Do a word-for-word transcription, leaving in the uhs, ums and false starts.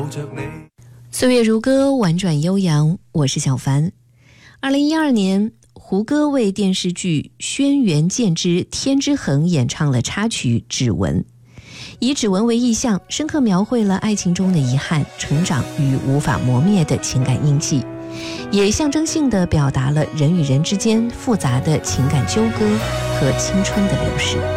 岁月如歌，婉转悠扬，我是小凡。二零一二年，胡歌为电视剧《轩辕剑之天之痕》演唱了插曲《指纹》，以指纹为意象，深刻描绘了爱情中的遗憾、成长与无法磨灭的情感印记，也象征性地表达了人与人之间复杂的情感纠葛和青春的流逝。